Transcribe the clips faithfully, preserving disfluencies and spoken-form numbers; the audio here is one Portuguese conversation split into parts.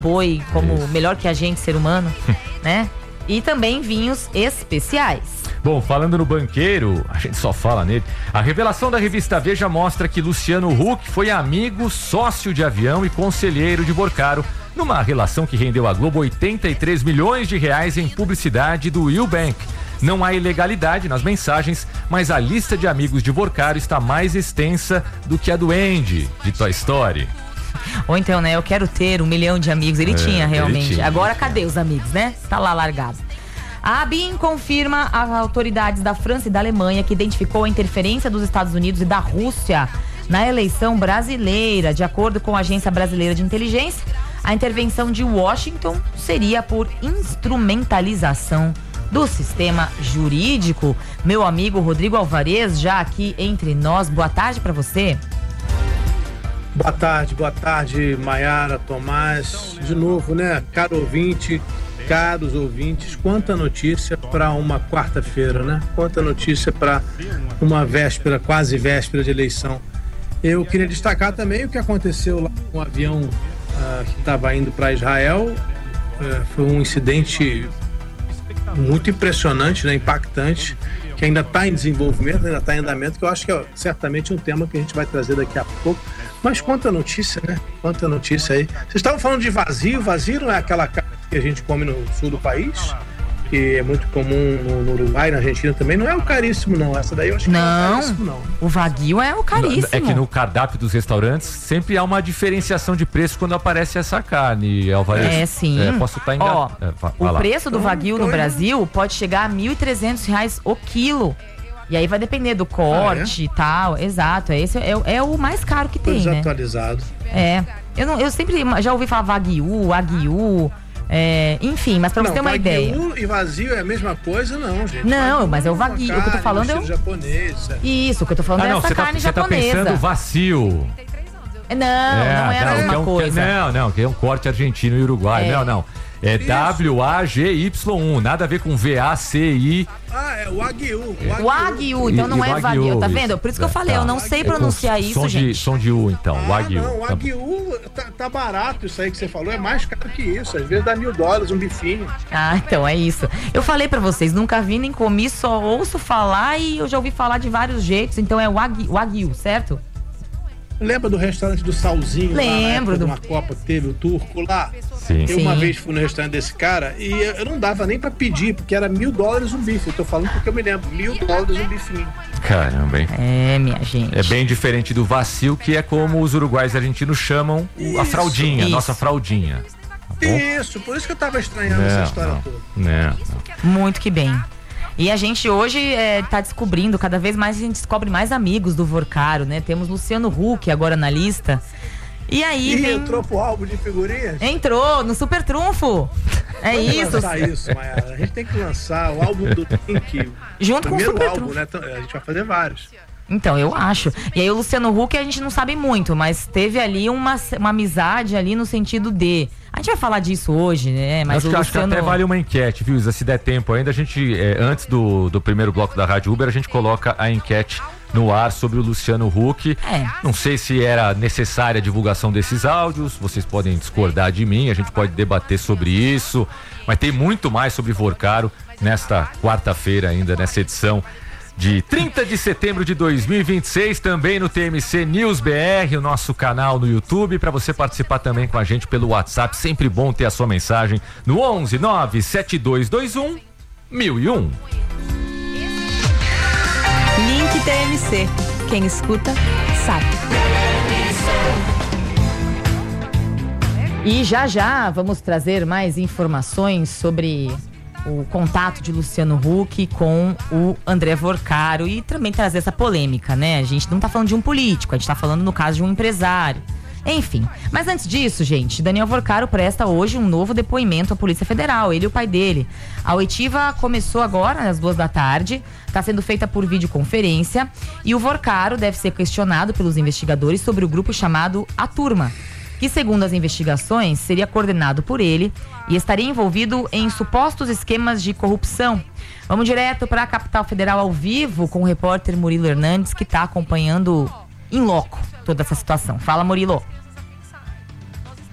boi como Isso. melhor que a gente, ser humano, né? E também vinhos especiais. Bom, falando no banqueiro, a gente só fala nele. A revelação da revista Veja mostra que Luciano Huck foi amigo, sócio de avião e conselheiro de Vorcaro, numa relação que rendeu à Globo oitenta e três milhões de reais em publicidade do Eubank. Não há ilegalidade nas mensagens, mas a lista de amigos de Vorcaro está mais extensa do que a do Andy, de Toy Story. Ou então, né, eu quero ter um milhão de amigos. Ele é, tinha realmente. Ele tinha, Agora, cadê os amigos, né? Tá lá largado. A ABIN confirma as autoridades da França e da Alemanha que identificou a interferência dos Estados Unidos e da Rússia na eleição brasileira. De acordo com a Agência Brasileira de Inteligência, a intervenção de Washington seria por instrumentalização do sistema jurídico. Meu amigo Rodrigo Alvarez, já aqui entre nós. Boa tarde para você. Boa tarde, boa tarde, Maiara, Tomás. De novo, né, caro ouvinte, caros ouvintes, quanta notícia para uma quarta-feira, né? Quanta notícia para uma véspera, quase véspera de eleição. Eu queria destacar também o que aconteceu lá com o avião uh, que estava indo para Israel. Uh, foi um incidente muito impressionante, né? Impactante, que ainda está em desenvolvimento, ainda está em andamento, que eu acho que é certamente um tema que a gente vai trazer daqui a pouco. Mas quanta notícia, né? Quanta notícia aí. Vocês estavam falando de vazio. Vazio não é aquela carne que a gente come no sul do país, que é muito comum no, no Uruguai, na Argentina também. Não é o caríssimo, não. Essa daí eu acho que não, não é o caríssimo, não. O Wagyu é o caríssimo. É que no cardápio dos restaurantes sempre há uma diferenciação de preço quando aparece essa carne, Alvarez. É, sim. É, posso estar enganado. Ó, é, o preço do Wagyu no Brasil pode chegar a mil e trezentos reais o quilo. E aí vai depender do corte e ah, é? tal. Exato. Esse é, é o mais caro que tem, né? Desatualizado. É. Eu, não, eu sempre já ouvi falar Wagyu, Wagyu, é, enfim, mas pra você não, ter uma Wagyu ideia. Wagyu e vazio é a mesma coisa, não, gente. Não, Wagyu mas é o Wagyu. Carne, o que eu tô falando é o japonês. É. Isso, o que eu tô falando ah, é não, essa carne tá, japonesa. Você tá pensando vazio. Não, é, não é a mesma é um, coisa. Não, não, que é um corte argentino e uruguai. É. Não, não. É W A G Y um, nada a ver com V A C I. Ah, é Wagyu. Wagyu, Wagyu então não e, é Wagyu, tá vendo? Por isso que eu falei, tá. eu não sei pronunciar é isso, som gente. De, som de U, então, ah, Wagyu. Não, Wagyu tá, tá barato isso aí que você falou, é mais caro que isso. Às vezes dá mil dólares um bifinho. Ah, então é isso. Eu falei pra vocês, nunca vi nem comi, só ouço falar e eu já ouvi falar de vários jeitos, então é Wagyu, Wagyu, certo? Lembra do restaurante do Salzinho? Lembro. Lá, do... uma Copa que teve o turco lá? Sim. Eu Sim. uma vez fui no restaurante desse cara e eu não dava nem pra pedir, porque era mil dólares um bife. Eu tô falando porque eu me lembro, mil dólares um bifinho. Caramba, hein? É, minha gente. É bem diferente do vacil, que é como os uruguais argentinos chamam isso, a fraldinha, a nossa fraldinha. Tá isso, por isso que eu tava estranhando não, essa história não, toda. Não, não. Muito que bem. E a gente hoje é, tá descobrindo, cada vez mais a gente descobre mais amigos do Vorcaro, né? Temos Luciano Huck agora na lista. E aí e vem... entrou pro álbum de figurinhas? Entrou, no Super Trunfo. É Vamos isso. lançar isso, Maiara. A gente tem que lançar o álbum do Link. Junto com o Super álbum, Trunfo. Né? A gente vai fazer vários. Então, eu acho. E aí o Luciano Huck a gente não sabe muito, mas teve ali uma, uma amizade ali no sentido de... A gente vai falar disso hoje, né? Mas acho, o que, Luciano... acho que até vale uma enquete, viu, Isa? Se der tempo ainda, a gente, é, antes do, do primeiro bloco da Rádio Uber, a gente coloca a enquete no ar sobre o Luciano Huck. É. Não sei se era necessária a divulgação desses áudios, vocês podem discordar de mim, a gente pode debater sobre isso, mas tem muito mais sobre Vorcaro nesta quarta-feira ainda, nessa edição de trinta de setembro de dois mil e vinte e seis, também no T M C News B R, o nosso canal no YouTube, para você participar também com a gente pelo WhatsApp, sempre bom ter a sua mensagem no onze nove sete dois dois um mil e um. Link T M C, quem escuta sabe. E já já vamos trazer mais informações sobre o contato de Luciano Huck com o André Vorcaro e também trazer essa polêmica, né? A gente não tá falando de um político, a gente tá falando no caso de um empresário. Enfim, mas antes disso, gente, Daniel Vorcaro presta hoje um novo depoimento à Polícia Federal, ele e o pai dele. A oitiva começou agora, às duas da tarde, está sendo feita por videoconferência e o Vorcaro deve ser questionado pelos investigadores sobre o grupo chamado A Turma, que, segundo as investigações, seria coordenado por ele e estaria envolvido em supostos esquemas de corrupção. Vamos direto para a capital federal ao vivo com o repórter Murilo Hernandes, que está acompanhando em loco toda essa situação. Fala, Murilo.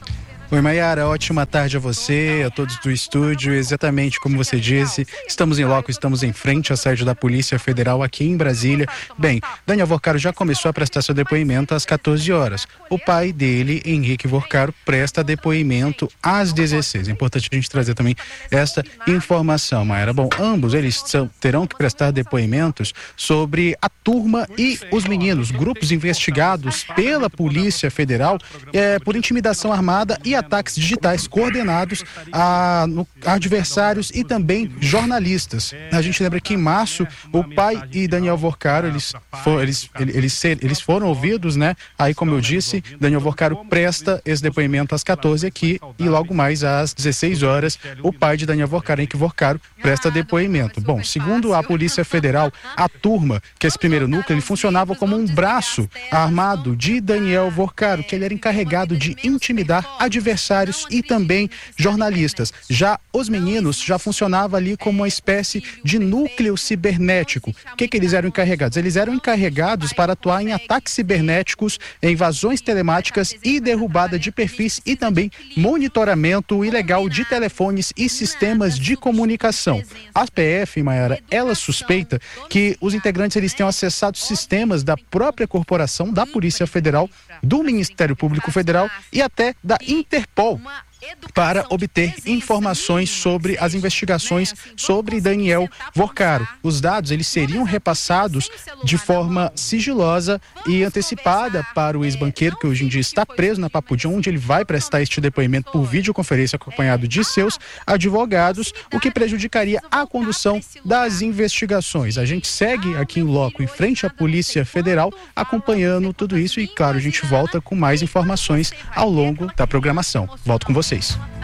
Oi, Maiara, ótima tarde a você, a todos do estúdio. Exatamente como você disse, estamos em loco, estamos em frente à sede da Polícia Federal aqui em Brasília. Bem, Daniel Vorcaro já começou a prestar seu depoimento às quatorze horas. O pai dele, Henrique Vorcaro, presta depoimento às dezesseis. É importante a gente trazer também esta informação, Maiara. Bom, ambos eles são, terão que prestar depoimentos sobre a turma e os meninos, grupos investigados pela Polícia Federal é, por intimidação armada e ataques digitais coordenados a, no, a adversários e também jornalistas. A gente lembra que em março o pai e Daniel Vorcaro eles, for, eles, eles, eles foram ouvidos, né? Aí, como eu disse, Daniel Vorcaro presta esse depoimento às quatorze aqui e logo mais às dezesseis horas o pai de Daniel Vorcaro, Henrique Vorcaro, presta depoimento. Bom, segundo a Polícia Federal, a turma, que é esse primeiro núcleo, ele funcionava como um braço armado de Daniel Vorcaro, que ele era encarregado de intimidar adversários adversários e também jornalistas. Já os meninos já funcionavam ali como uma espécie de núcleo cibernético. O que que eles eram encarregados? Eles eram encarregados para atuar em ataques cibernéticos, invasões telemáticas e derrubada de perfis e também monitoramento ilegal de telefones e sistemas de comunicação. A P F, Maiara, ela suspeita que os integrantes eles tenham acessado sistemas da própria corporação, da Polícia Federal, do Ministério Público Federal e até da Interpol, para obter informações sobre as investigações sobre Daniel Vorcaro. Os dados eles seriam repassados de forma sigilosa e antecipada para o ex-banqueiro, que hoje em dia está preso na Papudim, onde ele vai prestar este depoimento por videoconferência acompanhado de seus advogados, o que prejudicaria a condução das investigações. A gente segue aqui em loco, em frente à Polícia Federal, acompanhando tudo isso e, claro, a gente volta com mais informações ao longo da programação. Volto com vocês.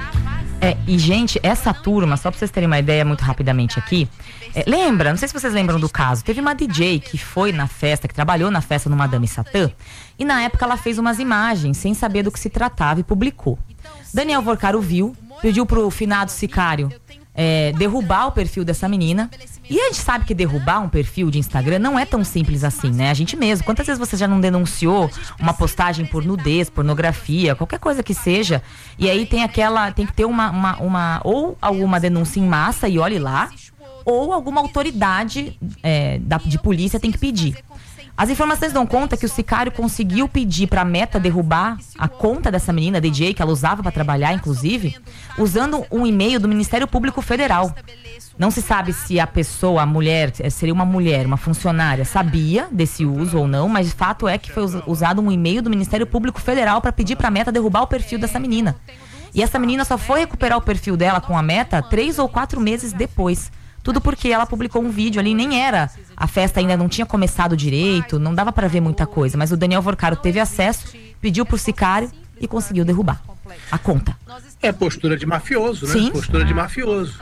É, e gente, essa turma, só pra vocês terem uma ideia muito rapidamente aqui, é, lembra, não sei se vocês lembram do caso, teve uma D J que foi na festa, que trabalhou na festa no Madame Satã, e na época ela fez umas imagens sem saber do que se tratava e publicou. Daniel Vorcaro viu, pediu pro finado sicário é, derrubar o perfil dessa menina. E a gente sabe que derrubar um perfil de Instagram não é tão simples assim, né? A gente mesmo, quantas vezes você já não denunciou uma postagem por nudez, pornografia, qualquer coisa que seja, e aí tem aquela, tem que ter uma, uma, uma ou alguma denúncia em massa, e olhe lá, ou alguma autoridade é, da, de polícia tem que pedir. As informações dão conta que o sicário conseguiu pedir para a Meta derrubar a conta dessa menina, D J, que ela usava para trabalhar, inclusive, usando um e-mail do Ministério Público Federal. Não se sabe se a pessoa, a mulher, seria uma mulher, uma funcionária, sabia desse uso ou não, mas o fato é que foi usado um e-mail do Ministério Público Federal para pedir para a Meta derrubar o perfil dessa menina. E essa menina só foi recuperar o perfil dela com a Meta três ou quatro meses depois. Tudo porque ela publicou um vídeo ali, nem era, a festa ainda não tinha começado direito, não dava para ver muita coisa, mas o Daniel Vorcaro teve acesso, pediu pro sicário e conseguiu derrubar a conta. É postura de mafioso, né? Sim. Postura de mafioso.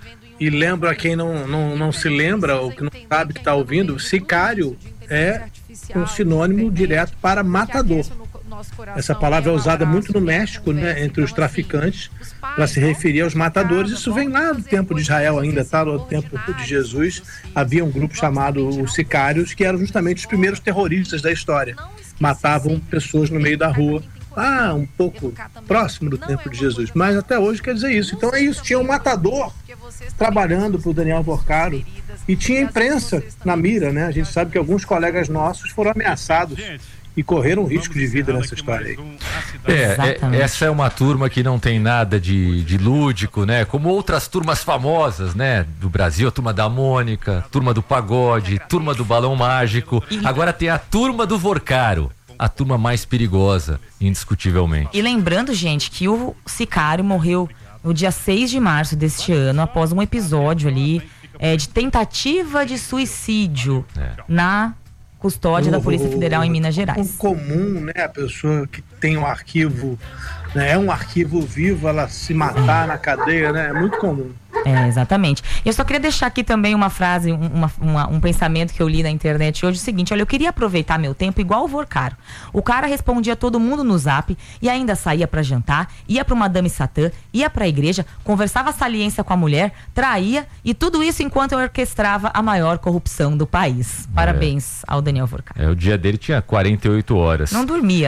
E lembra quem não, não, não se lembra ou que não sabe que está ouvindo, sicário é um sinônimo direto para matador. Essa palavra é usada muito no México, né, entre os traficantes, para se referir aos matadores. Isso vem lá do tempo de Israel ainda, tá? No tempo de Jesus havia um grupo chamado os sicários, que eram justamente os primeiros terroristas da história. Matavam pessoas no meio da rua. Ah, um pouco próximo do tempo de Jesus, mas até hoje quer dizer isso. Então é isso, tinha um matador trabalhando para o Daniel Vorcaro e tinha imprensa na mira, né? A gente sabe que alguns colegas nossos foram ameaçados e correram um risco de vida nessa história aí. É, é, essa é uma turma que não tem nada de, de lúdico, né? Como outras turmas famosas, né? Do Brasil, a turma da Mônica, turma do Pagode, turma do Balão Mágico. Agora tem a turma do Vorcaro. A turma mais perigosa, indiscutivelmente. E lembrando, gente, que o sicário morreu no dia seis de março deste ano, após um episódio ali é, de tentativa de suicídio é. na custódia o, da Polícia Federal o, em Minas Gerais. O comum, né, a pessoa que tem um arquivo, né, é um arquivo vivo, ela se matar na cadeia, né, é muito comum. É, exatamente. Eu só queria deixar aqui também uma frase, uma, uma, um pensamento que eu li na internet hoje, o seguinte: olha, eu queria aproveitar meu tempo igual o Vorcaro. O cara respondia todo mundo no zap e ainda saía pra jantar, ia pro Madame Satã, ia pra igreja, conversava saliência com a mulher, traía, e tudo isso enquanto eu orquestrava a maior corrupção do país. Parabéns é. ao Daniel Vorcaro. É, o dia dele tinha quarenta e oito horas. Não dormia, né?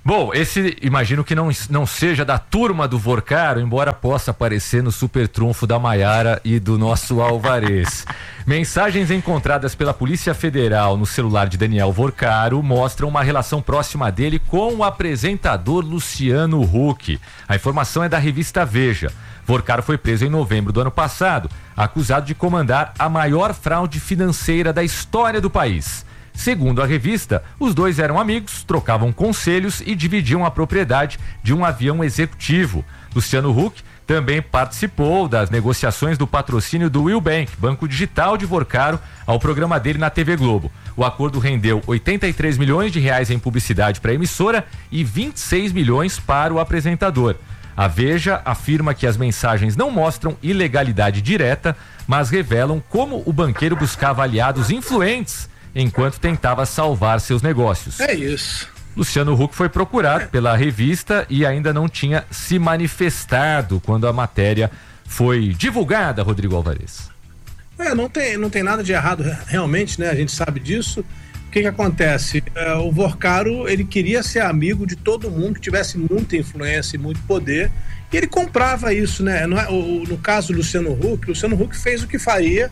Bom, esse imagino que não, não seja da turma do Vorcaro, embora possa aparecer no super trunfo da Maiara e do nosso Alvarez. Mensagens encontradas pela Polícia Federal no celular de Daniel Vorcaro mostram uma relação próxima dele com o apresentador Luciano Huck. A informação é da revista Veja. Vorcaro foi preso em novembro do ano passado, acusado de comandar a maior fraude financeira da história do país. Segundo a revista, os dois eram amigos, trocavam conselhos e dividiam a propriedade de um avião executivo. Luciano Huck também participou das negociações do patrocínio do Willbank, banco digital de Vorcaro, ao programa dele na T V Globo. O acordo rendeu oitenta e três milhões de reais em publicidade para a emissora e vinte e seis milhões para o apresentador. A Veja afirma que as mensagens não mostram ilegalidade direta, mas revelam como o banqueiro buscava aliados influentes enquanto tentava salvar seus negócios. É isso. Luciano Huck foi procurado pela revista e ainda não tinha se manifestado quando a matéria foi divulgada, Rodrigo Alvarez. É, não tem, não tem nada de errado realmente, né? A gente sabe disso. O que que acontece? É, o Vorcaro, ele queria ser amigo de todo mundo que tivesse muita influência e muito poder, e ele comprava isso, né? No, o, no caso do Luciano Huck, o Luciano Huck fez o que faria,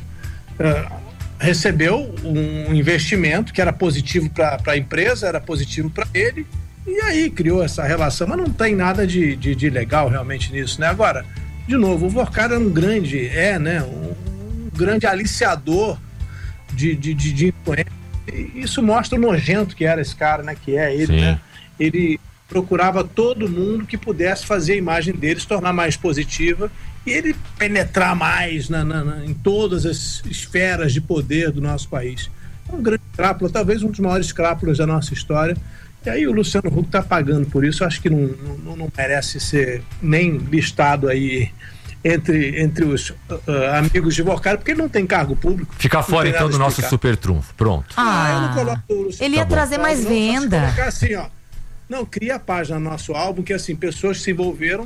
uh, recebeu um investimento que era positivo para a empresa, era positivo para ele, e aí criou essa relação, mas não tem nada de, de, de legal realmente nisso, né? Agora, de novo, o Vorcaro é um grande, é, né? Um, um grande aliciador de, de, de, de influência. Isso mostra o nojento que era esse cara, né? Que é ele, Sim. né? Ele procurava todo mundo que pudesse fazer a imagem dele se tornar mais positiva e ele penetrar mais na, na, na, em todas as esferas de poder do nosso país. É um grande crápula, talvez um dos maiores crápulas da nossa história. E aí o Luciano Huck está pagando por isso. Eu acho que não, não, não merece ser nem listado aí entre, entre os uh, amigos de Vorcaro, porque ele não tem cargo público. Ficar fora então do nosso super trunfo, pronto. Ah, ah eu não coloco o Luciano. Ele ia tá trazer bom. mais não, venda. Colocar assim, ó, não, cria a página no nosso álbum que assim, pessoas que se envolveram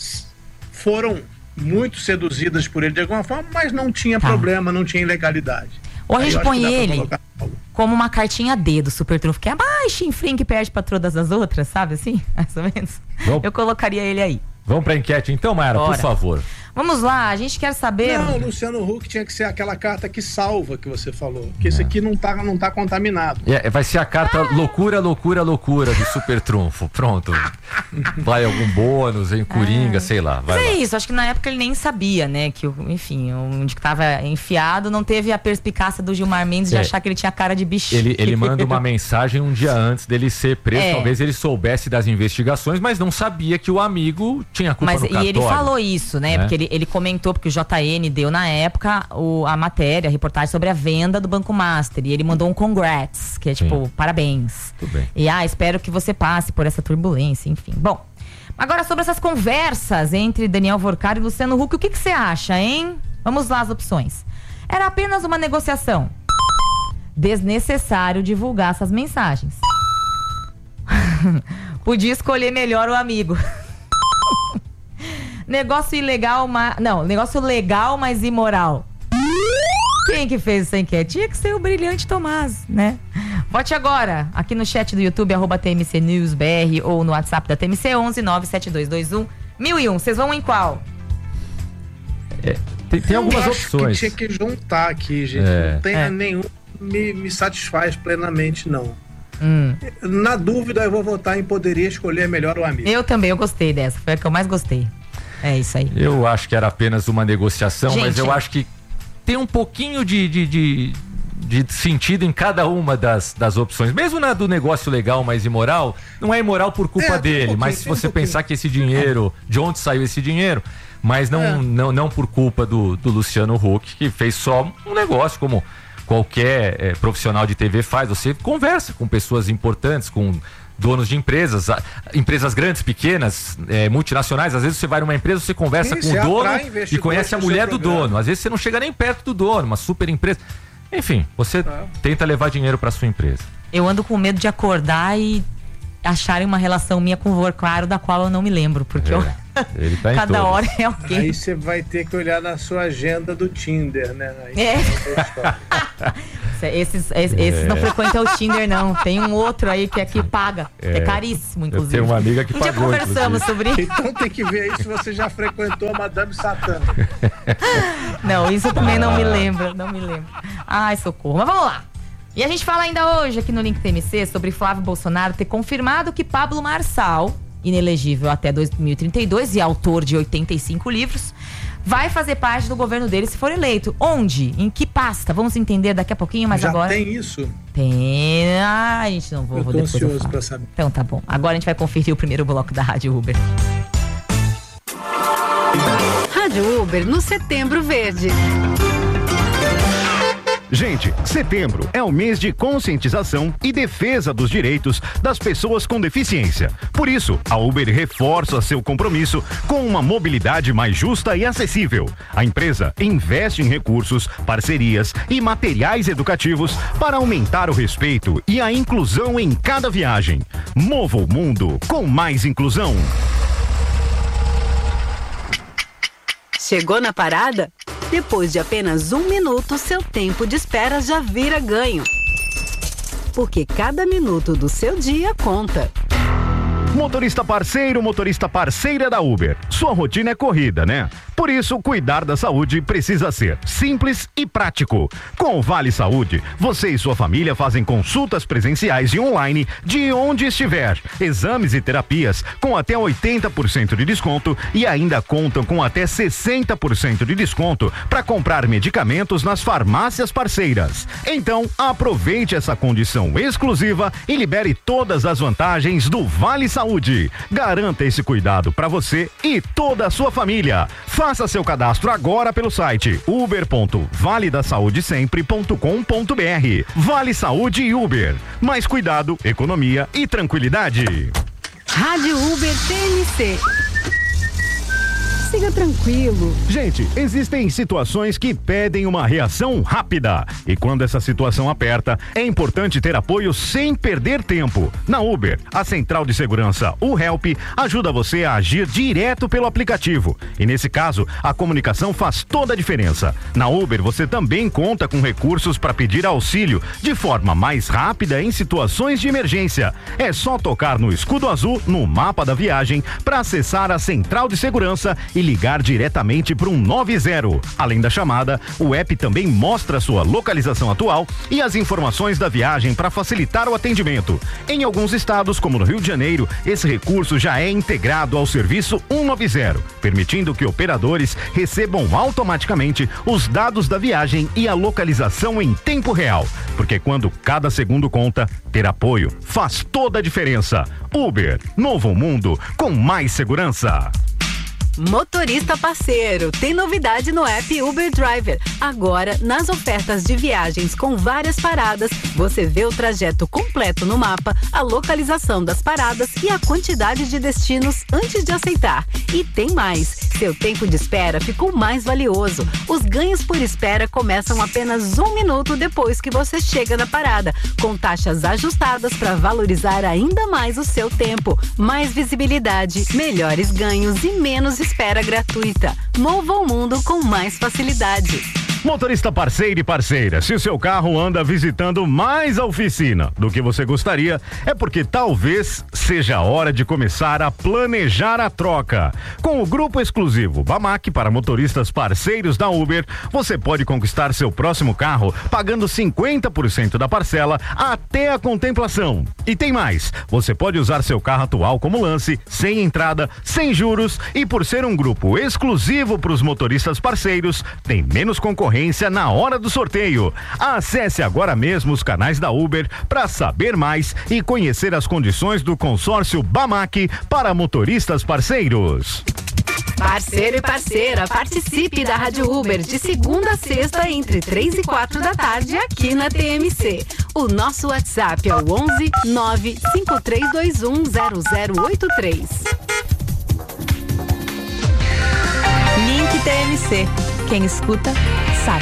foram muito seduzidas por ele de alguma forma, mas não tinha tá. problema, não tinha ilegalidade. Ou a gente põe ele como uma cartinha D do super trunfo, que é mais chinfrim que perde pra todas as outras, sabe assim? Mais ou menos. Vamos. Eu colocaria ele aí. Vamos pra enquete então, Maiara, por favor. Vamos lá, a gente quer saber... Não, o Luciano Huck tinha que ser aquela carta que salva, que você falou. Que é. esse aqui não tá, não tá contaminado. É, vai ser a carta ah. loucura, loucura, loucura do super trunfo. Pronto. Vai algum bônus, em Coringa, ah. sei lá. Vai Mas é lá. isso, acho que na época ele nem sabia, né? Que, enfim, onde que tava enfiado, não teve a perspicácia do Gilmar Mendes de é. achar que ele tinha cara de bichinho. Ele, ele manda uma mensagem um dia antes dele ser preso. É. Talvez ele soubesse das investigações, mas não sabia que o amigo tinha culpa mas, no cartório. E ele falou isso, né? É. Porque ele, ele comentou, porque o J N deu na época o, a matéria, a reportagem sobre a venda do Banco Master. E ele mandou um congrats, que é tipo, Sim. parabéns. Tudo bem. E ah, espero que você passe por essa turbulência, enfim. Bom, agora sobre essas conversas entre Daniel Vorcaro e Luciano Huck, o que que você acha, hein? Vamos lá as opções. Era apenas uma negociação. Desnecessário divulgar essas mensagens. Podia escolher melhor o amigo. Negócio ilegal, mas... Não, negócio legal, mas imoral. Quem que fez essa enquete? Tinha que ser o brilhante Tomás, né? Vote agora, aqui no chat do YouTube, arroba T M C News B R, ou no WhatsApp da T M C, onze nove sete dois dois um mil e um. Vocês vão em qual? É, tem, tem algumas Eu acho opções. Que tinha que juntar aqui, gente. É. Não tem É. nenhum me, me satisfaz plenamente, não. Hum. Na dúvida, eu vou votar em poderia escolher melhor o amigo. Eu também, eu gostei dessa. Foi a que eu mais gostei. É isso aí. Eu acho que era apenas uma negociação, Gente, mas eu acho que tem um pouquinho de, de, de, de sentido em cada uma das, das opções. Mesmo na do negócio legal, mas imoral, não é imoral por culpa É, tem dele, um mas se pouquinho, você tem um pouquinho. pensar que esse dinheiro, de onde saiu esse dinheiro, mas não, É. não, não por culpa do, do Luciano Huck, que fez só um negócio como qualquer é, profissional de T V faz. Você conversa com pessoas importantes, com donos de empresas, a, empresas grandes, pequenas, é, multinacionais. Às vezes você vai numa empresa, você conversa Sim, com você o dono atrai e investidores conhece a pro mulher seu do programa. dono. Às vezes você não chega nem perto do dono, uma super empresa. Enfim, você É. tenta levar dinheiro para sua empresa. Eu ando com medo de acordar e acharem uma relação minha com o Vorcaro da qual eu não me lembro, porque É, eu... ele tá em cada todas. hora é alguém. Aí você vai ter que olhar na sua agenda do Tinder, né? Aí É. você vai ter história. Esses, esses, é. esses não frequentam o Tinder, não. Tem um outro aí que é que paga. É, é caríssimo, inclusive. Eu tenho uma amiga que um pagou, dia conversamos inclusive. sobre isso. Então tem que ver aí se você já frequentou a Madame Satã. Não, isso também não me lembra, não me lembro. Ai, socorro. Mas vamos lá. E a gente fala ainda hoje aqui no Link T M C sobre Flávio Bolsonaro ter confirmado que Pablo Marçal, inelegível até dois mil e trinta e dois e autor de oitenta e cinco livros, vai fazer parte do governo dele se for eleito. Onde? Em que pasta? Vamos entender daqui a pouquinho, mas Já agora... tem isso? Tem... Ah, a gente não vou... Eu vou tô depois ansioso eu falo. pra saber. Então tá bom. Agora a gente vai conferir o primeiro bloco da Rádio Uber. Rádio Uber no Setembro Verde. Gente, setembro é o mês de conscientização e defesa dos direitos das pessoas com deficiência. Por isso, a Uber reforça seu compromisso com uma mobilidade mais justa e acessível. A empresa investe em recursos, parcerias e materiais educativos para aumentar o respeito e a inclusão em cada viagem. Mova o mundo com mais inclusão. Chegou na parada? Depois de apenas um minuto, seu tempo de espera já vira ganho. Porque cada minuto do seu dia conta. Motorista parceiro, motorista parceira da Uber. Sua rotina é corrida, né? Por isso, cuidar da saúde precisa ser simples e prático. Com o Vale Saúde, você e sua família fazem consultas presenciais e online de onde estiver. Exames e terapias com até oitenta por cento de desconto e ainda contam com até sessenta por cento de desconto para comprar medicamentos nas farmácias parceiras. Então, aproveite essa condição exclusiva e libere todas as vantagens do Vale Saúde. Garanta esse cuidado para você e toda a sua família. Faça seu cadastro agora pelo site uber ponto vale da saúde sempre ponto com ponto br. Vale Saúde e Uber. Mais cuidado, economia e tranquilidade. Rádio Uber T M C. Siga tranquilo. Gente, existem situações que pedem uma reação rápida. E quando essa situação aperta, é importante ter apoio sem perder tempo. Na Uber, a central de segurança, o Help, ajuda você a agir direto pelo aplicativo. E nesse caso, a comunicação faz toda a diferença. Na Uber, você também conta com recursos para pedir auxílio de forma mais rápida em situações de emergência. É só tocar no escudo azul no mapa da viagem para acessar a central de segurança e ligar diretamente para um nove zero. Além da chamada, o app também mostra sua localização atual e as informações da viagem para facilitar o atendimento. Em alguns estados, como no Rio de Janeiro, esse recurso já é integrado ao serviço cento e noventa, permitindo que operadores recebam automaticamente os dados da viagem e a localização em tempo real. Porque quando cada segundo conta, ter apoio faz toda a diferença. Uber, novo mundo com mais segurança. Motorista parceiro, tem novidade no app Uber Driver. Agora, nas ofertas de viagens com várias paradas, você vê o trajeto completo no mapa, a localização das paradas e a quantidade de destinos antes de aceitar. E tem mais, seu tempo de espera ficou mais valioso. Os ganhos por espera começam apenas um minuto depois que você chega na parada, com taxas ajustadas para valorizar ainda mais o seu tempo. Mais visibilidade, melhores ganhos e menos espera gratuita. Mova o mundo com mais facilidade. Motorista parceiro e parceira, se o seu carro anda visitando mais a oficina do que você gostaria, é porque talvez seja a hora de começar a planejar a troca. Com o grupo exclusivo Bamac para motoristas parceiros da Uber, você pode conquistar seu próximo carro pagando cinquenta por cento da parcela até a contemplação. E tem mais, você pode usar seu carro atual como lance, sem entrada, sem juros e por ser um grupo exclusivo para os motoristas parceiros, tem menos concorrência na hora do sorteio. Acesse agora mesmo os canais da Uber para saber mais e conhecer as condições do consórcio Bamac para motoristas parceiros. Parceiro e parceira, participe da Rádio Uber de segunda a sexta entre três e quatro da tarde aqui na T M C. O nosso WhatsApp é o onze nove cinco três dois um zero zero oito três. Link T M C. Quem escuta, sabe.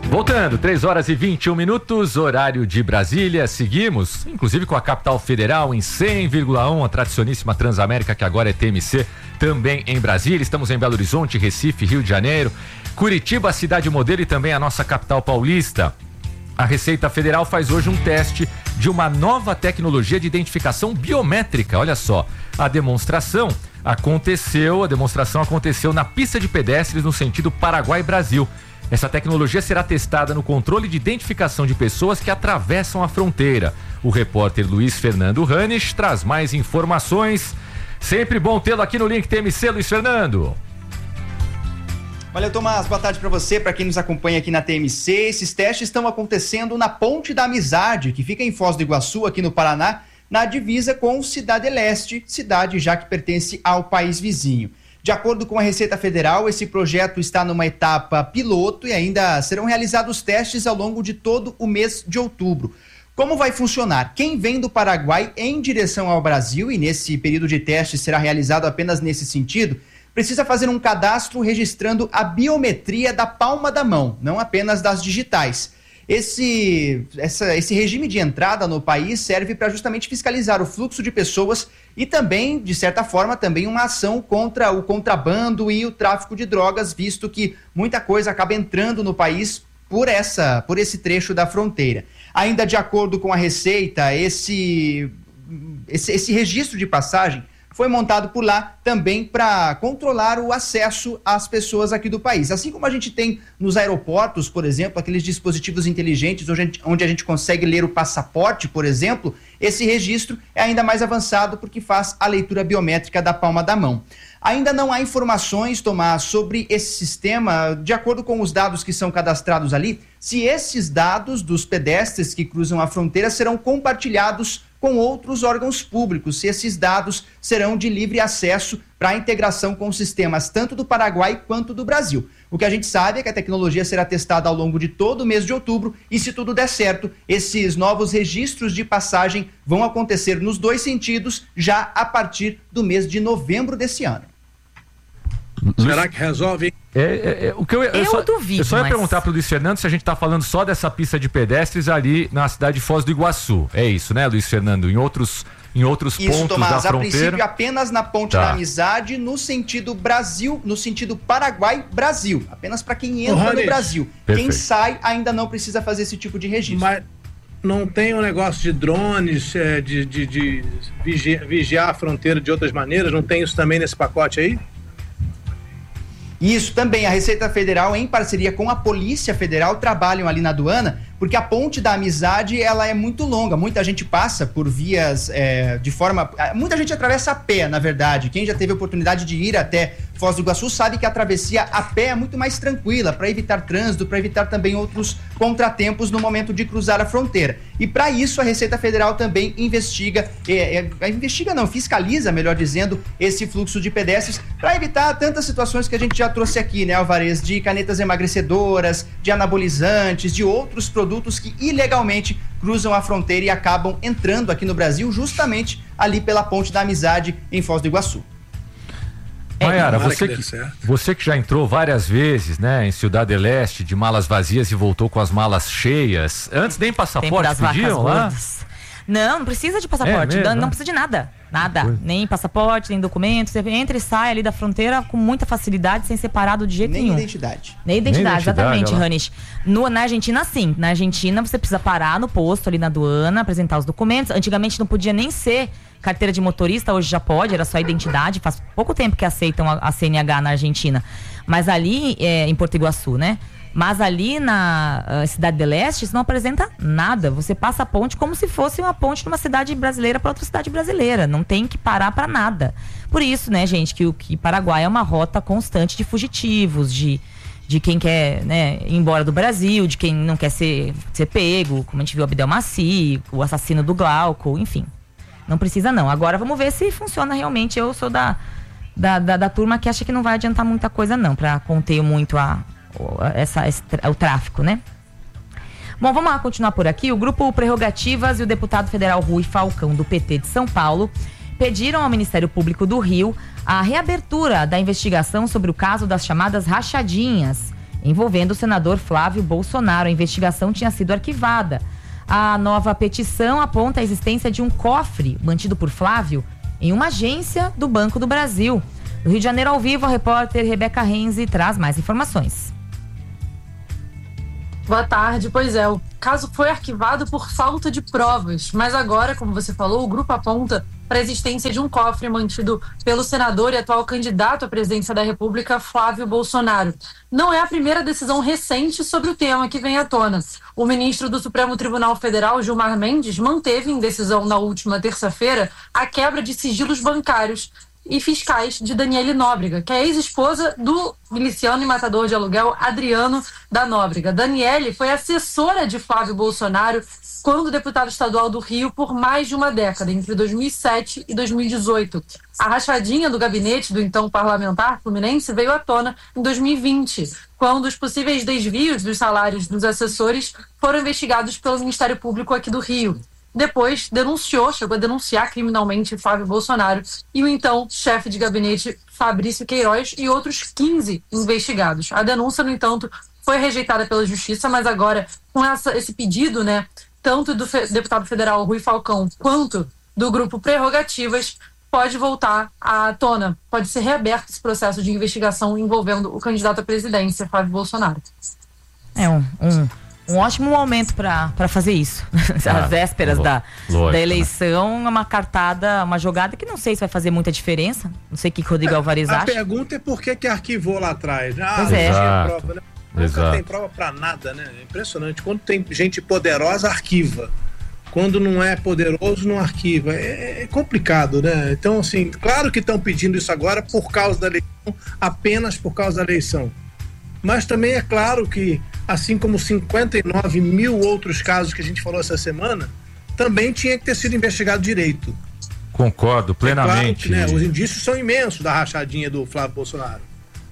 Voltando, três horas e vinte e um minutos, horário de Brasília. Seguimos, inclusive com a Capital Federal em cem vírgula um, a tradicioníssima Transamérica, que agora é T M C, também em Brasília. Estamos em Belo Horizonte, Recife, Rio de Janeiro, Curitiba, cidade modelo, e também a nossa capital paulista. A Receita Federal faz hoje um teste de uma nova tecnologia de identificação biométrica. Olha só, a demonstração aconteceu, a demonstração aconteceu na pista de pedestres no sentido Paraguai-Brasil. Essa tecnologia será testada no controle de identificação de pessoas que atravessam a fronteira. O repórter Luiz Fernando Ranes traz mais informações. Sempre bom tê-lo aqui no Link T M C, Luiz Fernando. Valeu, Tomás. Boa tarde para você, para quem nos acompanha aqui na T M C. Esses testes estão acontecendo na Ponte da Amizade, que fica em Foz do Iguaçu, aqui no Paraná, na divisa com Cidade Leste, cidade já que pertence ao país vizinho. De acordo com a Receita Federal, esse projeto está numa etapa piloto e ainda serão realizados testes ao longo de todo o mês de outubro. Como vai funcionar? Quem vem do Paraguai em direção ao Brasil, e nesse período de teste será realizado apenas nesse sentido, precisa fazer um cadastro registrando a biometria da palma da mão, não apenas das digitais. Esse, essa, esse regime de entrada no país serve para justamente fiscalizar o fluxo de pessoas e também, de certa forma, também uma ação contra o contrabando e o tráfico de drogas, visto que muita coisa acaba entrando no país por, essa, por esse trecho da fronteira. Ainda de acordo com a Receita, esse, esse, esse registro de passagem foi montado por lá também para controlar o acesso às pessoas aqui do país. Assim como a gente tem nos aeroportos, por exemplo, aqueles dispositivos inteligentes onde a gente, onde a gente consegue ler o passaporte, por exemplo, esse registro é ainda mais avançado porque faz a leitura biométrica da palma da mão. Ainda não há informações, Tomás, sobre esse sistema, de acordo com os dados que são cadastrados ali, se esses dados dos pedestres que cruzam a fronteira serão compartilhados com outros órgãos públicos, se esses dados serão de livre acesso para a integração com sistemas tanto do Paraguai quanto do Brasil. O que a gente sabe é que a tecnologia será testada ao longo de todo o mês de outubro e, se tudo der certo, esses novos registros de passagem vão acontecer nos dois sentidos já a partir do mês de novembro desse ano. Será que resolve? É, é, é, o que eu, eu, eu só, duvido. Eu só ia mas... perguntar pro Luiz Fernando se a gente tá falando só dessa pista de pedestres ali na cidade de Foz do Iguaçu. É isso, né, Luiz Fernando? Em outros, em outros isso, pontos Tomás, da fronteira. A princípio apenas na Ponte tá. da Amizade, no sentido Brasil, no sentido Paraguai-Brasil. Apenas para quem entra Rony, no Brasil. Perfeito. Quem sai ainda não precisa fazer esse tipo de registro. Mas não tem um negócio de drones, é, de, de, de vigiar, vigiar a fronteira de outras maneiras? Não tem isso também nesse pacote aí? Isso também, a Receita Federal, em parceria com a Polícia Federal, trabalham ali na aduana, porque a Ponte da Amizade, ela é muito longa, muita gente passa por vias é, de forma... Muita gente atravessa a pé, na verdade. Quem já teve a oportunidade de ir até Foz do Iguaçu sabe que a travessia a pé é muito mais tranquila, para evitar trânsito, para evitar também outros contratempos no momento de cruzar a fronteira. E para isso a Receita Federal também investiga, é, é, investiga não, fiscaliza, melhor dizendo, esse fluxo de pedestres, para evitar tantas situações que a gente já trouxe aqui, né, Alvarez, de canetas emagrecedoras, de anabolizantes, de outros produtos que ilegalmente cruzam a fronteira e acabam entrando aqui no Brasil, justamente ali pela Ponte da Amizade em Foz do Iguaçu. Maiara, você que, você que já entrou várias vezes, né, em Cidade Leste, de malas vazias e voltou com as malas cheias, antes nem passaporte pediam lá? Não, não precisa de passaporte, é mesmo, não né? precisa de nada, nada, nem passaporte, nem documento, você entra e sai ali da fronteira com muita facilidade, sem ser parado de jeito nem nenhum. Identidade. Nem identidade. Nem identidade, exatamente, ela... Ranis. No, na Argentina, sim, na Argentina você precisa parar no posto ali na aduana, apresentar os documentos, antigamente não podia nem ser carteira de motorista, hoje já pode, era só identidade, faz pouco tempo que aceitam a, a C N H na Argentina, mas ali, é, em Porto Iguaçu, né? Mas ali na uh, Cidade de Leste, isso não apresenta nada. Você passa a ponte como se fosse uma ponte de uma cidade brasileira para outra cidade brasileira. Não tem que parar para nada. Por isso, né, gente, que o que Paraguai é uma rota constante de fugitivos, de, de quem quer, né, ir embora do Brasil, de quem não quer ser, ser pego, como a gente viu o Abdelmaci, o assassino do Glauco, enfim. Não precisa não. Agora vamos ver se funciona realmente. Eu sou da, da, da, da turma que acha que não vai adiantar muita coisa não, para conter muito a... Essa, esse, o tráfico, né? Bom, vamos lá continuar por aqui. O grupo Prerrogativas e o deputado federal Rui Falcão, do P T de São Paulo, pediram ao Ministério Público do Rio a reabertura da investigação sobre o caso das chamadas rachadinhas envolvendo o senador Flávio Bolsonaro. A investigação tinha sido arquivada. A nova petição aponta a existência de um cofre mantido por Flávio em uma agência do Banco do Brasil. Do Rio de Janeiro, ao vivo, a repórter Rebeca Renzi traz mais informações. Boa tarde. Pois é, o caso foi arquivado por falta de provas, mas agora, como você falou, o grupo aponta para a existência de um cofre mantido pelo senador e atual candidato à presidência da República, Flávio Bolsonaro. Não é a primeira decisão recente sobre o tema que vem à tona. O ministro do Supremo Tribunal Federal, Gilmar Mendes, manteve em decisão na última terça-feira a quebra de sigilos bancários e fiscais de Daniele Nóbrega, que é ex-esposa do miliciano e matador de aluguel Adriano da Nóbrega. Daniele foi assessora de Flávio Bolsonaro quando deputado estadual do Rio por mais de uma década, entre dois mil e sete e dois mil e dezoito. A rachadinha do gabinete do então parlamentar fluminense veio à tona em dois mil e vinte, quando os possíveis desvios dos salários dos assessores foram investigados pelo Ministério Público aqui do Rio. Depois denunciou, chegou a denunciar criminalmente Flávio Bolsonaro e o então chefe de gabinete Fabrício Queiroz e outros quinze investigados. A denúncia, no entanto, foi rejeitada pela Justiça, mas agora com essa, esse pedido, né, tanto do fe- deputado federal Rui Falcão quanto do grupo Prerrogativas, pode voltar à tona, pode ser reaberto esse processo de investigação envolvendo o candidato à presidência, Flávio Bolsonaro. É um... um... Um ótimo momento para fazer isso. Às ah, vésperas da, lógico, da eleição, né? Uma cartada, uma jogada que não sei se vai fazer muita diferença. Não sei o que o Rodrigo é, Alvarez a acha. A pergunta é por que que arquivou lá atrás. Ah, pois é. Exato. Prova, né? Nunca Exato. tem prova para nada, né? É impressionante. Quando tem gente poderosa, arquiva. Quando não é poderoso, não arquiva. É, é complicado, né? Então, assim, claro que estão pedindo isso agora por causa da eleição, apenas por causa da eleição. Mas também é claro que, assim como cinquenta e nove mil outros casos que a gente falou essa semana, também tinha que ter sido investigado direito. Concordo plenamente. É claro que, né, os indícios são imensos da rachadinha do Flávio Bolsonaro.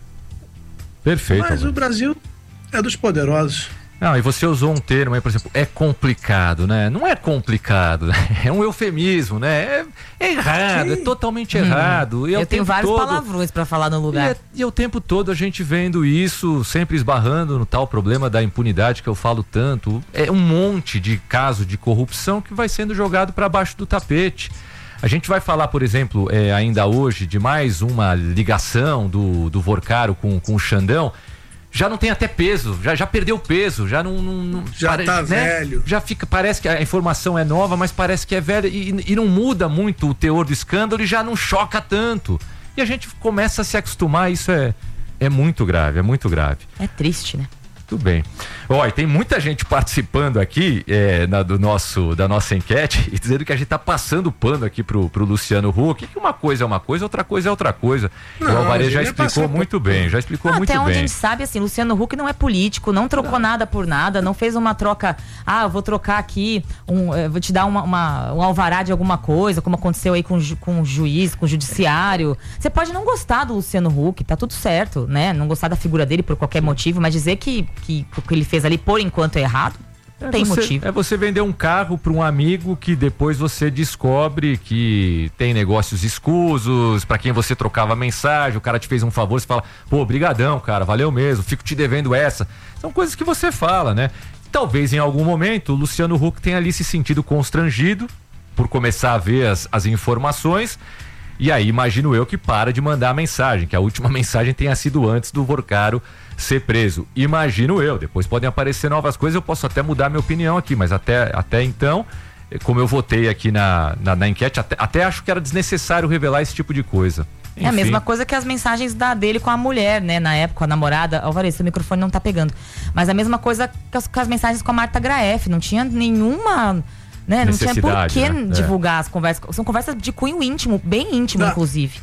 Perfeito. Mas o Brasil é dos poderosos. Não, e você usou um termo aí, por exemplo, é complicado, né? Não é complicado, é um eufemismo, né? É, é errado, Sim. é totalmente hum. errado. E Eu tenho vários todo... palavrões para falar no lugar. E, é, e o tempo todo a gente vendo isso, sempre esbarrando no tal problema da impunidade que eu falo tanto. É um monte de caso de corrupção que vai sendo jogado para baixo do tapete. A gente vai falar, por exemplo, é, ainda hoje, de mais uma ligação do, do Vorcaro com, com o Xandão. Já não tem até peso, já, já perdeu peso, já não... não, não já pare, tá né? velho. Já fica, parece que a informação é nova, mas parece que é velha e, e não muda muito o teor do escândalo e já não choca tanto. E a gente começa a se acostumar, isso é, é muito grave, é muito grave. É triste, né? Tudo bem. Olha, tem muita gente participando aqui é, na, do nosso, da nossa enquete e dizendo que a gente tá passando pano aqui pro, pro Luciano Huck, que uma coisa é uma coisa, outra coisa é outra coisa. Não, o Alvarez já explicou muito bem, já explicou não, muito até bem. Até onde a gente sabe, assim, Luciano Huck não é político, não trocou não. nada por nada, não fez uma troca, ah, eu vou trocar aqui, um, eu vou te dar uma, uma, um alvará de alguma coisa, como aconteceu aí com, com o juiz, com o judiciário. Você pode não gostar do Luciano Huck, tá tudo certo, né? Não gostar da figura dele por qualquer motivo, mas dizer que, que o que ele fez ali por enquanto é errado, não é tem você, motivo. É você vender um carro para um amigo que depois você descobre que tem negócios escusos, para quem você trocava mensagem, o cara te fez um favor, você fala, pô, brigadão, cara, valeu mesmo, fico te devendo essa. São coisas que você fala, né? Talvez em algum momento o Luciano Huck tenha ali se sentido constrangido por começar a ver as, as informações. E aí imagino eu que para de mandar a mensagem, que a última mensagem tenha sido antes do Vorcaro ser preso. Imagino eu, depois podem aparecer novas coisas, eu posso até mudar minha opinião aqui, mas até, até então, como eu votei aqui na, na, na enquete, até, até acho que era desnecessário revelar esse tipo de coisa. Enfim. É a mesma coisa que as mensagens da, dele com a mulher, né? Na época, a namorada. Alvarez, seu microfone não tá pegando. Mas a mesma coisa que as, com as mensagens com a Marta Graef. Não tinha nenhuma... Né? Não tinha por que né? divulgar é. as conversas. São conversas de cunho íntimo, bem íntimo, não. inclusive.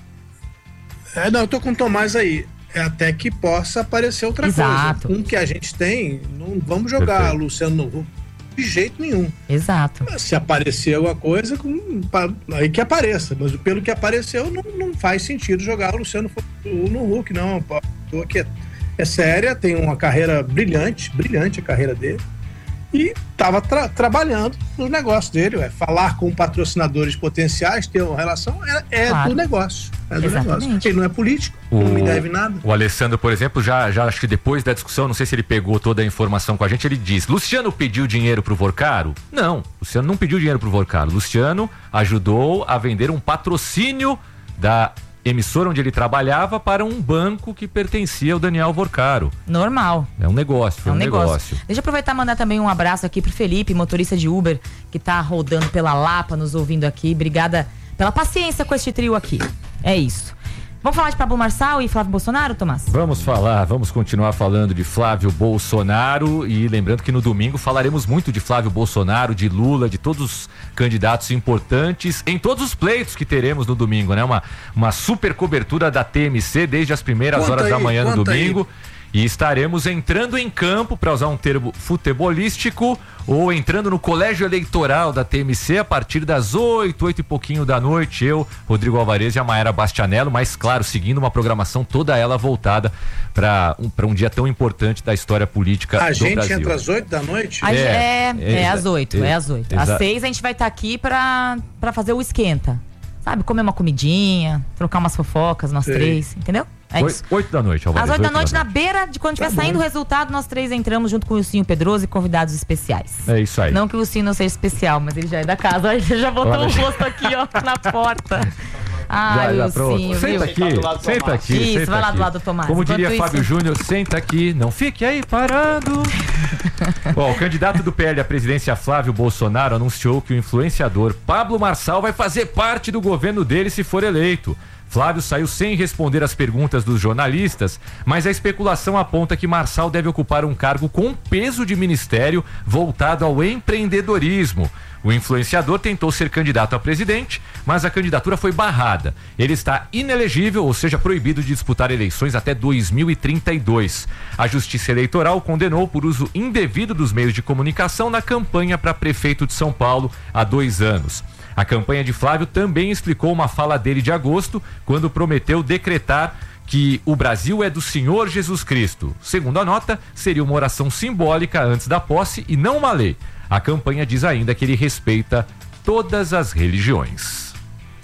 É, não, eu tô com o Tomás aí. É até que possa aparecer outra Exato. coisa. Um que a gente tem, não vamos jogar Perfeito. Luciano no Huck de jeito nenhum. Exato. Mas se aparecer alguma coisa, aí que apareça. Mas pelo que apareceu, não, não faz sentido jogar o Luciano no Huck, não. A pessoa que é, é séria, tem uma carreira brilhante, brilhante a carreira dele. e estava tra trabalhando no negócio dele, é, falar com patrocinadores potenciais, ter uma relação, é, é claro. do negócio. É do Exatamente. negócio. Ele não é político, o, não me deve nada. O Alessandro, por exemplo, já, já acho que depois da discussão, não sei se ele pegou toda a informação com a gente, ele diz: Luciano pediu dinheiro pro Vorcaro? Não, Luciano não pediu dinheiro pro Vorcaro. Luciano ajudou a vender um patrocínio da emissora onde ele trabalhava para um banco que pertencia ao Daniel Vorcaro. Normal. É um negócio, foi é um, um negócio. negócio. Deixa eu aproveitar e mandar também um abraço aqui pro Felipe, motorista de Uber, que tá rodando pela Lapa, nos ouvindo aqui. Obrigada pela paciência com este trio aqui. É isso. Vamos falar de Pablo Marçal e Flávio Bolsonaro, Tomás? Vamos falar, vamos continuar falando de Flávio Bolsonaro e lembrando que no domingo falaremos muito de Flávio Bolsonaro, de Lula, de todos os candidatos importantes em todos os pleitos que teremos no domingo, né? Uma, uma super cobertura da T M C desde as primeiras conta horas aí, da manhã no domingo. Aí. E estaremos entrando em campo, para usar um termo futebolístico, ou entrando no colégio eleitoral da T M C a partir das oito, oito e pouquinho da noite. Eu, Rodrigo Alvarez e a Maera Bastianello, mas claro, seguindo uma programação toda ela voltada para um, para um dia tão importante da história política a do gente Brasil. entra às oito da noite? É, é, é, é às oito, é, é às oito. Às seis a gente vai estar tá aqui para para fazer o esquenta. Sabe, comer uma comidinha, trocar umas fofocas, nós Sei. três, entendeu? É Oito, isso. oito da noite, Alvarez. Às oito da noite, da na beira de quando Tá estiver saindo bom. o resultado, nós três entramos junto com o Lucinho Pedroso e convidados especiais. É isso aí. Não que o Lucinho não seja especial, mas ele já é da casa. Olha, ele já botou Olha, o rosto aqui, ó, na porta. Ai, Já, já, pronto. Lucinho, viu? Senta aqui, senta aqui. Isso, senta vai lá aqui. do lado do Tomás. Como Enquanto diria isso- Fábio Júnior, senta aqui, não fique aí parado. Bom, o candidato do P L à presidência, Flávio Bolsonaro, anunciou que o influenciador Pablo Marçal vai fazer parte do governo dele se for eleito. Flávio saiu sem responder às perguntas dos jornalistas, mas a especulação aponta que Marçal deve ocupar um cargo com peso de ministério voltado ao empreendedorismo. O influenciador tentou ser candidato a presidente, mas a candidatura foi barrada. Ele está inelegível, ou seja, proibido de disputar eleições até dois mil e trinta e dois. A Justiça Eleitoral condenou por uso indevido dos meios de comunicação na campanha para prefeito de São Paulo há dois anos. A campanha de Flávio também explicou uma fala dele de agosto, quando prometeu decretar que o Brasil é do Senhor Jesus Cristo. Segundo a nota, seria uma oração simbólica antes da posse e não uma lei. A campanha diz ainda que ele respeita todas as religiões.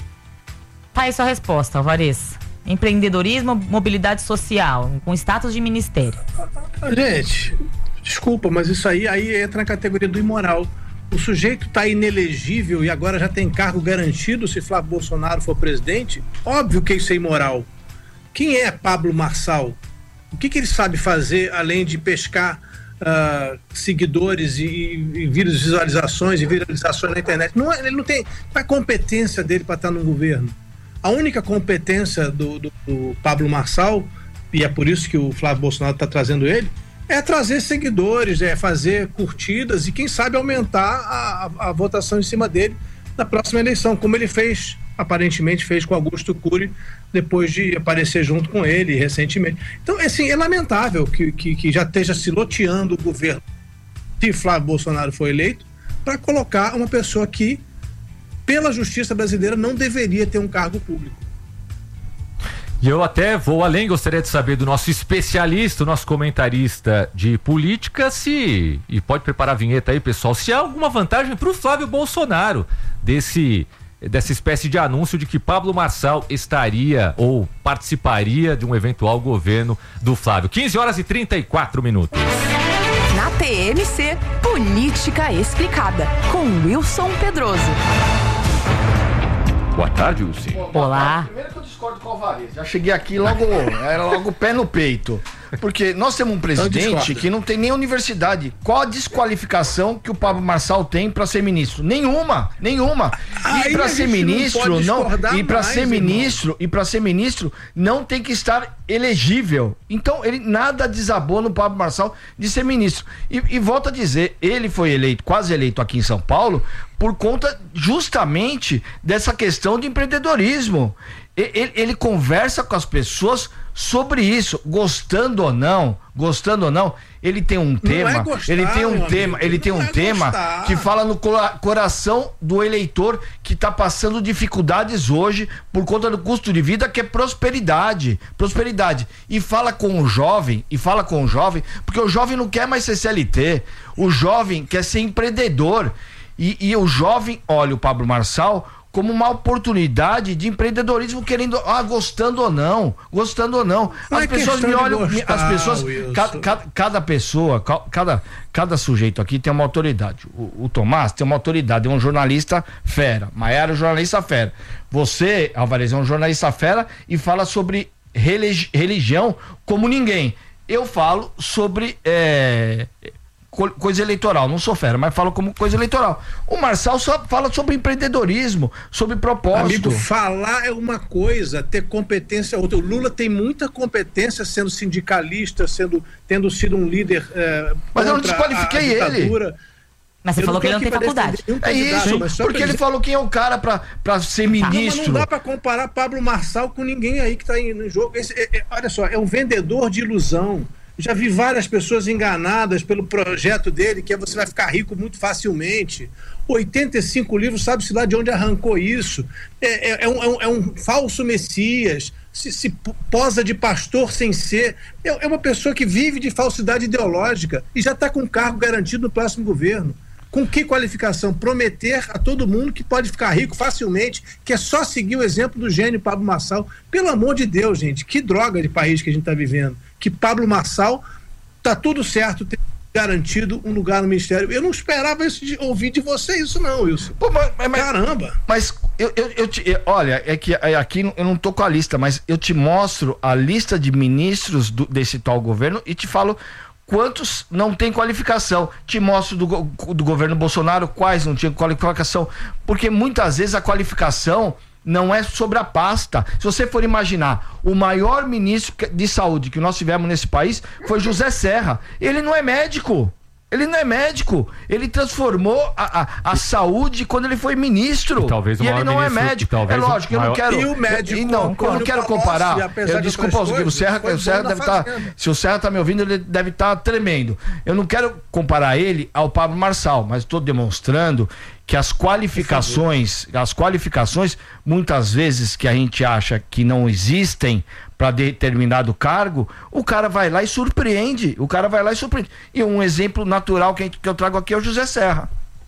Tá aí sua resposta, Alvarez. Empreendedorismo, mobilidade social, com status de ministério. Gente, desculpa, mas isso aí, aí entra na categoria do imoral. O sujeito está inelegível e agora já tem cargo garantido se Flávio Bolsonaro for presidente? Óbvio que isso é imoral. Quem é Pablo Marçal? O que, que ele sabe fazer além de pescar uh, seguidores e, e, e visualizações e viralizações na internet? Não, ele não tem a competência dele para estar no governo. A única competência do, do, do Pablo Marçal, e é por isso que o Flávio Bolsonaro está trazendo ele, é trazer seguidores, é fazer curtidas e quem sabe aumentar a, a, a votação em cima dele na próxima eleição, como ele fez, aparentemente fez com Augusto Cury, depois de aparecer junto com ele recentemente. Então, assim, é lamentável que, que, que já esteja se loteando o governo, se Flávio Bolsonaro for eleito, para colocar uma pessoa que, pela justiça brasileira, não deveria ter um cargo público. E eu até vou além, gostaria de saber do nosso especialista, o nosso comentarista de política, se, e pode preparar a vinheta aí, pessoal, se há alguma vantagem para o Flávio Bolsonaro desse, dessa espécie de anúncio de que Pablo Marçal estaria ou participaria de um eventual governo do Flávio. quinze horas e trinta e quatro minutos. Na T M C, Política Explicada, com Wilson Pedroso. Boa tarde, Wilson. Olá. Primeiro que eu discordo com o Alvarez. Já cheguei aqui logo, era logo pé no peito. Porque nós temos um presidente que não tem nem universidade. Qual a desqualificação que o Pablo Marçal tem para ser ministro? Nenhuma, nenhuma. E para ser ministro, não, e para ser ministro, e para ser ministro não tem que estar elegível. Então, ele nada desabou no Pablo Marçal de ser ministro. E, e volto a dizer, ele foi eleito, quase eleito aqui em São Paulo, por conta justamente dessa questão de empreendedorismo. Ele, ele conversa com as pessoas sobre isso, gostando ou não, gostando ou não, ele tem um tema, é gostar, ele tem um tema, amigo, ele tem um é tema gostar. que fala no coração do eleitor que está passando dificuldades hoje por conta do custo de vida, que é prosperidade, prosperidade. E fala com o jovem, e fala com o jovem, porque o jovem não quer mais ser C L T, o jovem quer ser empreendedor. E, e o jovem olha o Pablo Marçal como uma oportunidade de empreendedorismo, querendo, ah, gostando ou não, gostando ou não. Não As é pessoas me questão de olham, me- gostar, as pessoas, Wilson. ca- ca- cada pessoa, ca- cada, cada sujeito aqui tem uma autoridade. O, o Tomás tem uma autoridade, é um jornalista fera. Maiara é um jornalista fera. Você, Alvarez, é um jornalista fera e fala sobre religi- religião como ninguém. Eu falo sobre é, co- coisa eleitoral, não sou fera, mas falo como coisa eleitoral. O Marçal só fala sobre empreendedorismo, sobre propósito. Amigo, falar é uma coisa, ter competência é outra. O Lula tem muita competência sendo sindicalista, sendo, tendo sido um líder. É, Mas eu não contra desqualifiquei a- a ele. ditadura. Mas você Eu falou não que tô ele não tem aqui pra faculdade. defender nenhum É candidato, isso, mas só porque pra ele dizer- falou quem é o cara pra, pra ser Não, mas ministro. não dá pra comparar Pablo Marçal com ninguém aí que tá em- no jogo. Esse, é- é- olha só, é um vendedor de ilusão. Já vi várias pessoas enganadas pelo projeto dele, que é você vai ficar rico muito facilmente. oitenta e cinco livros, sabe-se lá de onde arrancou isso. É, é- é um, é um- é um falso messias, se, se posa de pastor sem ser. É, é uma pessoa que vive de falsidade ideológica e já está com cargo garantido no próximo governo. Com que qualificação? Prometer a todo mundo que pode ficar rico facilmente, que é só seguir o exemplo do gênio Pablo Marçal. Pelo amor de Deus, gente, que droga de país que a gente está vivendo. Que Pablo Marçal tá tudo certo, ter garantido um lugar no ministério. Eu não esperava isso de, ouvir de você isso não, Wilson. Pô, mas, mas- Caramba. Mas eu, eu, eu te, eu- olha, é que é, aqui eu não tô com a lista, mas eu te mostro a lista de ministros do- desse tal governo e te falo quantos não têm qualificação. Te mostro do, go- do governo Bolsonaro quais não tinham qualificação. Porque muitas vezes a qualificação não é sobre a pasta. Se você for imaginar, o maior ministro de saúde que nós tivemos nesse país foi José Serra. Ele não é médico. Ele não é médico. Ele transformou a, a, a saúde quando ele foi ministro. E talvez o e ele maior não é ministro- médico. e talvez É lógico, o eu não maior- quero. E o médico, e não, eu não Antônio quero Palocci, comparar. apesar Eu de desculpa outras o seguinte, o coisas, Serra, foi o Serra bom na deve estar. Fazenda. Se o Serra tá me ouvindo, ele deve estar tremendo. Eu não quero comparar ele ao Pablo Marçal, mas estou demonstrando que as qualificações, as qualificações, muitas vezes que a gente acha que não existem para determinado cargo, o cara vai lá e surpreende. O cara vai lá e surpreende. E um exemplo natural que, a gente- que eu trago aqui é o José Serra.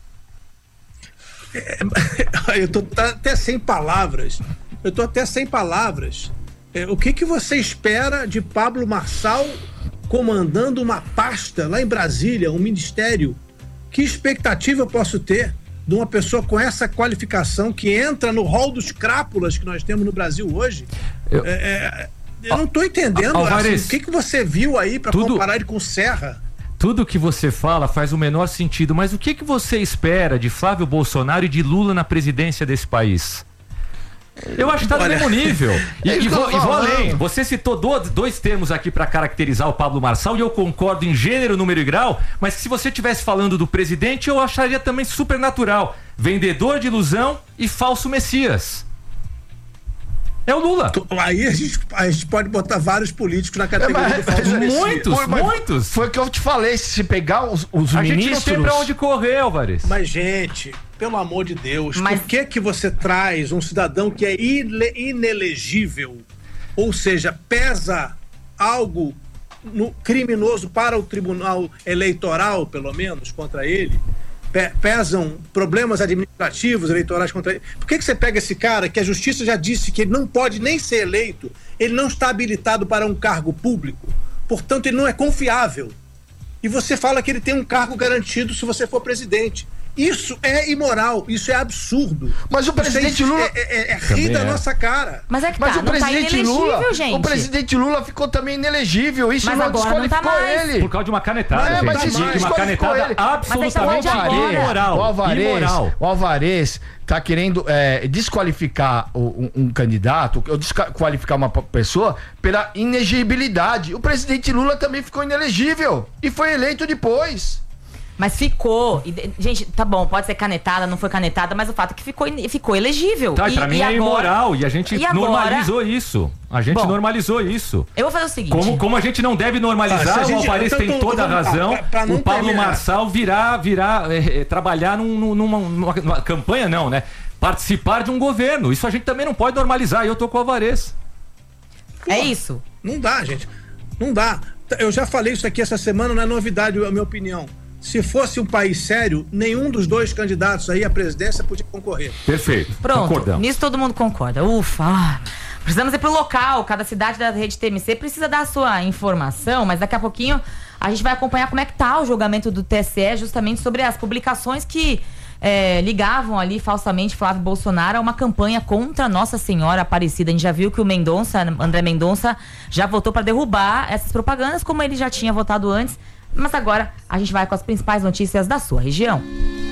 Eu tô tá até sem palavras. Eu tô até sem palavras. É, o que que você espera de Pablo Marçal comandando uma pasta lá em Brasília, um ministério? Que expectativa eu posso ter de uma pessoa com essa qualificação que entra no rol dos crápulas que nós temos no Brasil hoje? Eu- É, é, eu não tô entendendo. Alvarez, assim, o que que você viu aí para tudo- comparar ele com Serra? Tudo que você fala faz o menor sentido, mas o que, que você espera de Flávio Bolsonaro e de Lula na presidência desse país? Eu acho que tá no Olha, mesmo nível. E, é isso e que eu vou, tô e vou falando. além. Você citou do- dois termos aqui para caracterizar o Pablo Marçal e eu concordo em gênero, número e grau, mas se você estivesse falando do presidente, eu acharia também super natural. Vendedor de ilusão e falso messias. É o Lula. Aí a gente, a gente pode botar vários políticos na categoria É, do falso mas- Messias. Muitos, Pô, mas muitos. Foi o que eu te falei, se pegar os, os A gente ministros... não tem pra onde correr, Alvarez. Mas, gente, pelo amor de Deus, Mas- por que que você traz um cidadão que é ile- inelegível? Ou seja, pesa algo no- criminoso para o tribunal eleitoral, pelo menos, contra ele? Pe- pesam problemas administrativos eleitorais contra ele? Por que que você pega esse cara que a justiça já disse que ele não pode nem ser eleito, ele não está habilitado para um cargo público, portanto ele não é confiável, e você fala que ele tem um cargo garantido se você for presidente? Isso é imoral, isso é absurdo. Mas o presidente Isso é- Lula- é, é, é rir Também da é. nossa cara. Mas é que Mas tá, o não tá presidente inelegível, Lula, gente. o presidente Lula ficou também inelegível. Isso Mas não agora não tá desqualificou mais. ele. Por causa de uma canetada, É, gente. mas isso de uma desqualificou canetada ele. absolutamente Mas tá falando de agora. imoral. O Alvarez, Imoral. o Alvarez tá querendo é, desqualificar o- um, um candidato, ou desqualificar uma p- pessoa pela inegibilidade. O presidente Lula também ficou inelegível e foi eleito depois. Mas ficou. E, gente, tá bom, pode ser canetada, não foi canetada, mas o fato é que ficou, ficou elegível. Tá, e, pra mim é agora, imoral. E a gente e agora, normalizou isso. A gente bom, normalizou isso. Eu vou fazer o seguinte. Como, como a gente não deve normalizar, ah, o Alvarez tem toda a razão. Pra, pra o Pablo terminar. Marçal virar, virar é, trabalhar num, numa, numa, numa campanha, não, né? Participar de um governo. Isso a gente também não pode normalizar. E eu tô com o Alvarez. É isso. Não dá, gente. Não dá. Eu já falei isso aqui essa semana, não é novidade a minha opinião. Se fosse um país sério, nenhum dos dois candidatos aí à presidência podia concorrer. Perfeito. Pronto, concordamos. Nisso todo mundo concorda. Ufa. Precisamos ir pro local. Cada cidade da rede T M C precisa dar a sua informação, mas daqui a pouquinho a gente vai acompanhar como é que tá o julgamento do T S E justamente sobre as publicações que é, ligavam ali falsamente Flávio Bolsonaro a uma campanha contra Nossa Senhora Aparecida. A gente já viu que o Mendonça, André Mendonça, já votou para derrubar essas propagandas, como ele já tinha votado antes. Mas agora a gente vai com as principais notícias da sua região.